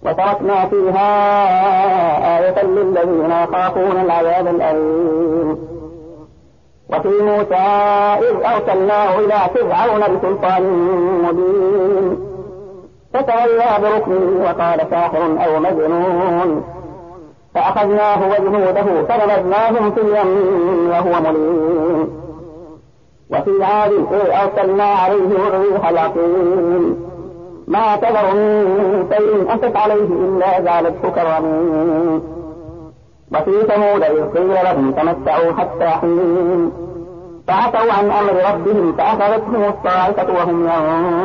وتركنا فيها آية للذين يخافون العذاب الأليم. وفي موسى إذ أرسلناه إلى فرعون بسلطان مبين فتولى بركنه وقال ساحر أو مجنون فأخذناه وجنوده فنبذناهم في اليم وهو مليم. وفي عاد إذ أرسلنا عليهم الريح العقيم ما تذر من شيء أتت عليه إلا جعلته كالرميم. وفي ثمود إذ قيل لهم تمتعوا حتى حين فعتوا عن أمر ربهم فأخذتهم الصاعقة وهم ينظرون.